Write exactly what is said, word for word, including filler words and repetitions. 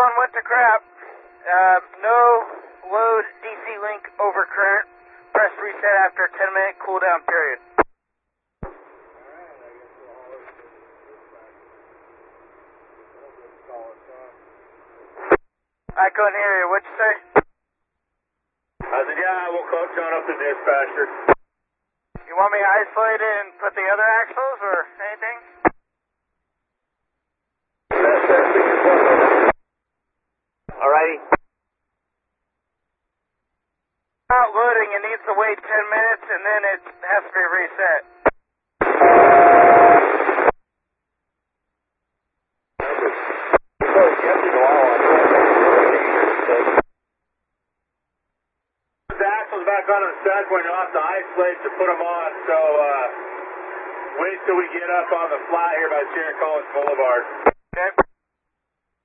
one went to crap. Uh, no load D C link over current. Press reset after a ten minute cooldown period. I couldn't hear you. What'd you say? I said, yeah, we'll call John up to dispatcher. You want me to isolate it and put the other axles or anything? Alrighty. Not loading, it needs to wait ten minutes and then it has to be reset. The axles back on the stack when you're off the isolate to put them on, so uh, wait till we get up on the flat here by Sharon Collins Boulevard. Okay.